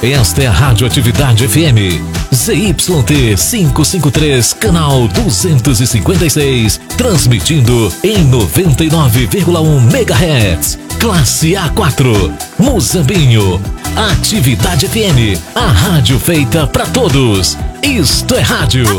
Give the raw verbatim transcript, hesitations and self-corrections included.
Esta é a Radioatividade F M, Z Y T quinhentos e cinquenta e três, canal duzentos e cinquenta e seis, transmitindo em noventa e nove vírgula um megahertz. Classe A quatro, Muzambinho. Atividade F M, a rádio feita pra todos. Isto é rádio.